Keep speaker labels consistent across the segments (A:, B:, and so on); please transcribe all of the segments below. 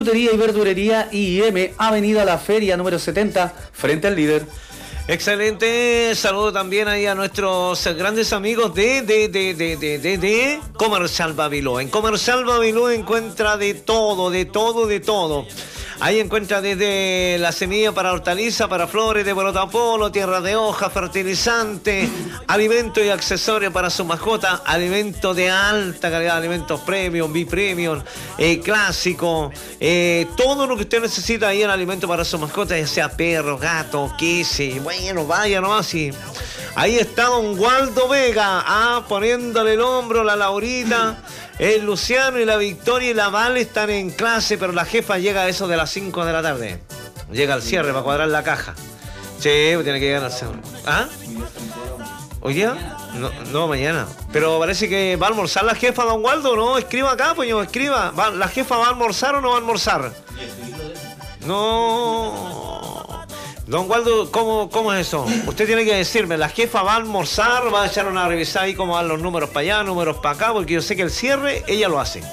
A: Frutería y verdurería IM, Avenida La Feria, número 70, frente al Líder.
B: Excelente, saludo también ahí a nuestros grandes amigos de Comercial Babiló. En Comercial Babiló encuentra de todo. Ahí encuentra desde la semilla para hortaliza, para flores de borotapolo, tierra de hoja, fertilizante, alimentos y accesorios para su mascota, alimentos de alta calidad, alimentos premium, bipremium, clásico, todo lo que usted necesita ahí en alimento para su mascota, ya sea perro, gato, queso, bueno, vaya nomás. Y ahí está don Waldo Vega, poniéndole el hombro, la Laurita. El Luciano y la Victoria y la Vale están en clase, pero la jefa llega a eso de las 5 de la tarde. Llega al cierre para cuadrar la caja. Sí, tiene que llegar al cierre. ¿Ah? ¿Hoy día? No, mañana. Pero parece que va a almorzar la jefa, don Waldo, ¿no? Escriba acá, pues yo, escriba. ¿La jefa va a almorzar o no va a almorzar? No. Don Waldo, ¿cómo es eso? Usted tiene que decirme, ¿la jefa va a almorzar? ¿Va a echar una revisada ahí cómo van los números para allá, números para acá? Porque yo sé que el cierre, ella lo hace.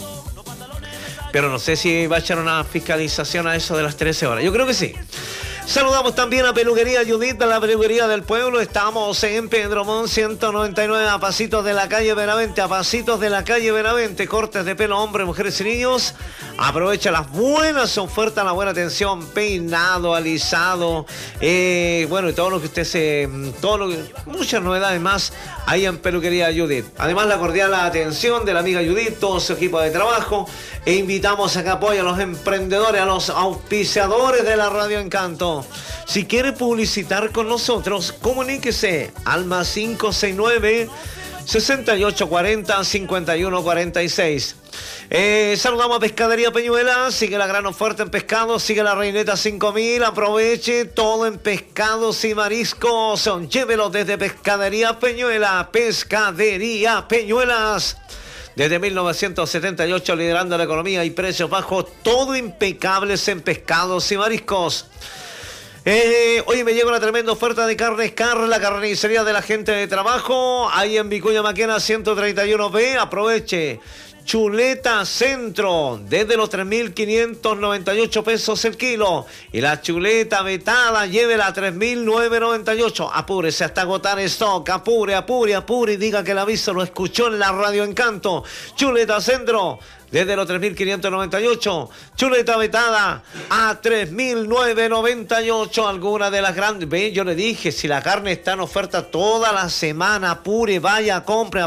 B: Pero no sé si va a echar una fiscalización a eso de las 13 horas. Yo creo que sí. Saludamos también a Peluquería Judith, de la Peluquería del Pueblo. Estamos en Pedro Montt 199, a pasitos de la calle Benavente, cortes de pelo, hombres, mujeres y niños. Aprovecha las buenas ofertas, la buena atención, peinado, alisado, bueno, y todo lo que usted muchas novedades más ahí en Peluquería Judith. Además, la cordial atención de la amiga Judith, todo su equipo de trabajo. E invitamos a que apoyen a los emprendedores, a los auspiciadores de la Radio Encanto. Si quiere publicitar con nosotros, comuníquese al más 569 6840 5146. Saludamos a Pescadería Peñuela. Sigue la gran oferta en pescado, sigue la Reineta 5000. Aproveche todo en pescados y mariscos. Llévelo desde Pescadería Peñuela. Pescadería Peñuelas. Desde 1978 liderando la economía y precios bajos, todo impecables en pescados y mariscos. Hoy me llega una tremenda oferta de carnes Carl, la carnicería de la gente de trabajo, ahí en Vicuña Maquena 131B. Aproveche. Chuleta Centro, desde los 3.598 pesos el kilo. Y la chuleta vetada, llévela a 3.998. Apúrese hasta agotar stock. Apure. Y diga que el aviso lo escuchó en la Radio Encanto. Chuleta Centro, desde los 3.598. Chuleta vetada a 3.998. Alguna de las grandes. Ve, yo le dije, si la carne está en oferta toda la semana, apure, vaya, compre.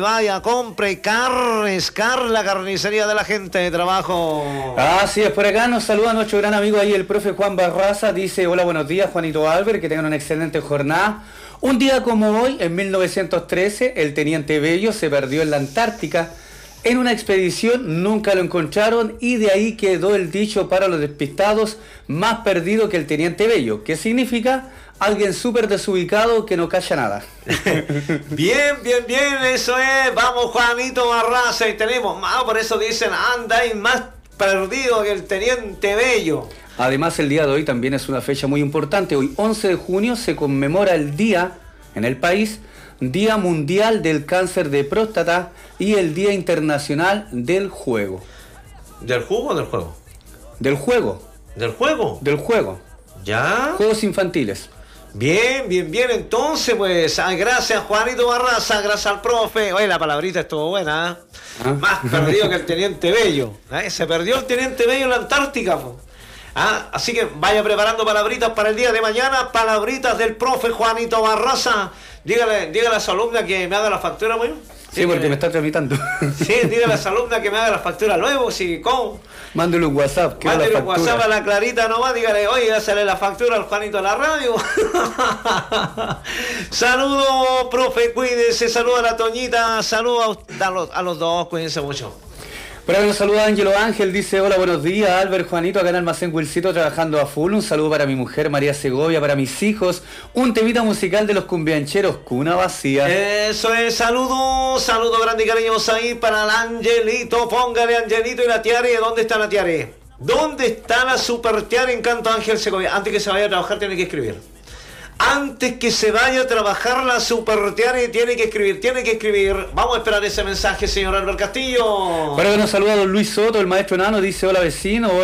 B: Carnes, la carnicería de la gente de trabajo.
A: Así es, por acá nos saluda nuestro gran amigo ahí, el profe Juan Barraza. Dice, hola, buenos días, Juanito Albert, que tengan una excelente jornada. Un día como hoy, en 1913, el teniente Bello se perdió en la Antártica. En una expedición nunca lo encontraron y de ahí quedó el dicho para los despistados, más perdido que el teniente Bello, que significa alguien súper desubicado que no calla nada.
B: Bien, eso es. Vamos, Juanito Barraza, y tenemos más, por eso dicen, anda y más perdido que el teniente Bello.
A: Además, el día de hoy también es una fecha muy importante. Hoy, 11 de junio, se conmemora el día, en el país, Día Mundial del Cáncer de Próstata y el Día Internacional del Juego.
B: ¿Del jugo o del juego?
A: Del juego.
B: ¿Del juego?
A: Del juego.
B: ¿Ya?
A: Juegos infantiles.
B: Bien, entonces pues, gracias Juanito Barraza, gracias al profe. Oye, la palabrita estuvo buena, ¿eh? Más perdido que el teniente Bello, ¿eh? Se perdió el teniente Bello en la Antártica, pues. Así que vaya preparando palabritas para el día de mañana, palabritas del profe Juanito Barraza. Dígale a su alumna que me haga la factura, bueno.
A: Sí, porque me está tramitando.
B: Sí, dígale a su alumna que me haga la factura luego, si, ¿cómo?
A: Mándele un WhatsApp.
B: Mándele un WhatsApp a la Clarita nomás, dígale, oye, dásele la factura al Juanito a la radio. Saludos, profe, cuídense, saludos a la Toñita, saludos a los dos, cuídense mucho.
A: Por acá nos saluda Ángelo Ángel, dice, hola, buenos días, Albert, Juanito, acá en Almacén Wilcito trabajando a full. Un saludo para mi mujer María Segovia, para mis hijos, un temita musical de los cumbiancheros, Cuna Vacía.
B: Eso es, saludo grande y cariñoso ahí para el Angelito, póngale Angelito y la Tiare. ¿Dónde está la Tiare? ¿Dónde está la super Tiare Encanto Ángel Segovia? Antes que se vaya a trabajar tiene que escribir. Antes que se vaya a trabajar la Supertiare tiene que escribir. Vamos a esperar ese mensaje, señor Albert Castillo.
A: Bueno, que nos saluda don Luis Soto, el maestro Nano, dice: hola vecino.